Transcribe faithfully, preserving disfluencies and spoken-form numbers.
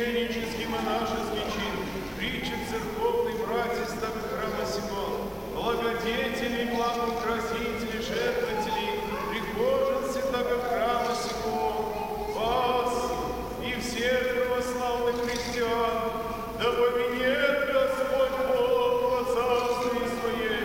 священнический монашеский чин, притча церковный, братья стака храма сего, благодетели, благоукрасители, жертвователи, прихожанцы стака храма сего, вас и всех православных христиан, да поменяет